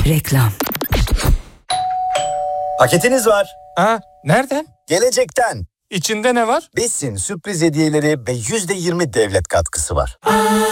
Reklam. Paketiniz var. Nereden? Gelecekten. İçinde ne var? Besin, sürpriz hediyeleri ve %20 devlet katkısı var.